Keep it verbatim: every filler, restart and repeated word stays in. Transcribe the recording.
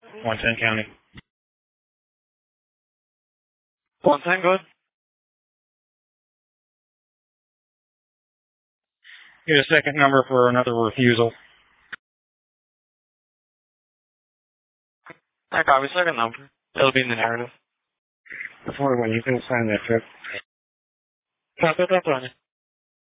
one ten County. one ten, good. Get a second number for another refusal. I copy second number. It'll be in the narrative. Before when you can sign that trip. Copy that, Tony.